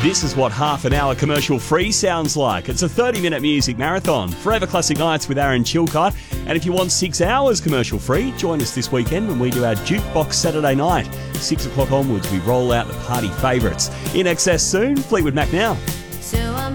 This is what half an hour commercial free sounds like. It's a 30-minute music marathon. Forever Classic Nights with Aaron Chilcott. And if you want 6 hours commercial free, join us this weekend when we do our Jukebox Saturday night. 6 o'clock onwards, we roll out the party favourites. In excess soon, Fleetwood Mac now.